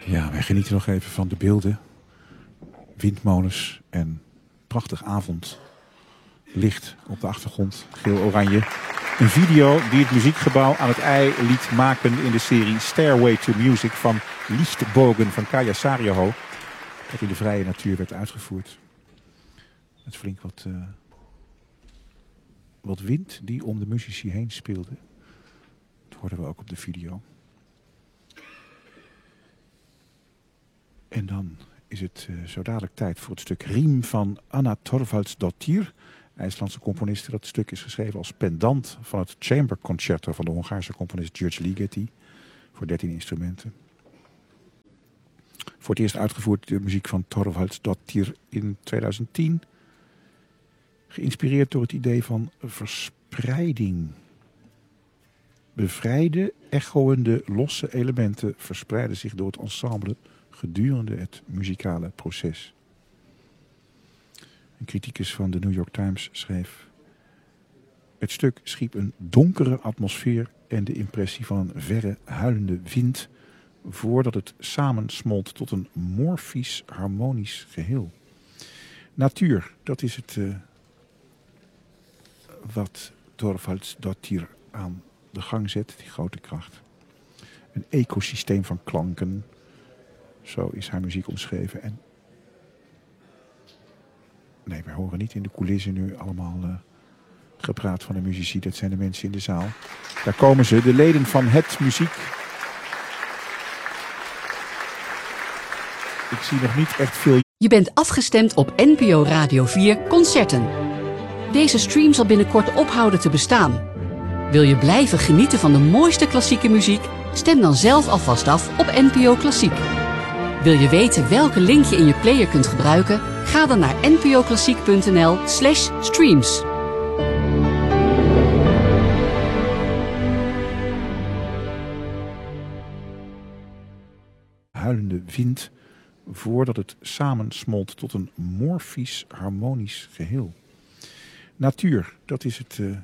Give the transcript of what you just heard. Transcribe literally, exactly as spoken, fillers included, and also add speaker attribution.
Speaker 1: Ja, wij genieten nog even van de beelden. Windmolens en prachtig avondlicht op de achtergrond. Geel-oranje. Een video die het muziekgebouw aan het ei liet maken in de serie Stairway to Music van Lichtbogen van Kaya Sariaho. Dat in de vrije natuur werd uitgevoerd. Met flink wat, uh, wat wind die om de muzici heen speelde. Dat hoorden we ook op de video. En dan is het uh, zo dadelijk tijd voor het stuk Riem van Anna Thorvaldsdottir. IJslandse componiste. Dat stuk is geschreven als pendant van het Chamber Concerto van de Hongaarse componist György Ligeti. Voor dertien instrumenten. Voor het eerst uitgevoerd de muziek van Thorvaldsdottir in tweeduizend tien. Geïnspireerd door het idee van verspreiding. Bevrijde, echoende, losse elementen verspreiden zich door het ensemble gedurende het muzikale proces. Een criticus van de New York Times schreef: het stuk schiep een donkere atmosfeer en de impressie van een verre huilende wind voordat het samensmolt tot een morfisch harmonisch geheel. Natuur, dat is het uh, wat Thorvaldsdottir aan de gang zet, die grote kracht. Een ecosysteem van klanken, zo is haar muziek omschreven. En nee, wij horen niet in de coulissen nu allemaal uh, gepraat van de muzici. Dat zijn de mensen in de zaal. Daar komen ze, de leden van Het Muziek. Ik zie nog niet echt veel.
Speaker 2: Je bent afgestemd op N P O Radio vier Concerten. Deze stream zal binnenkort ophouden te bestaan. Wil je blijven genieten van de mooiste klassieke muziek? Stem dan zelf alvast af op N P O Klassiek. Wil je weten welke link je in je player kunt gebruiken? Ga dan naar npoklassiek.nl slash streams.
Speaker 1: Huilende wind voordat het samensmolt tot een morfisch harmonisch geheel. Natuur, dat is het uh,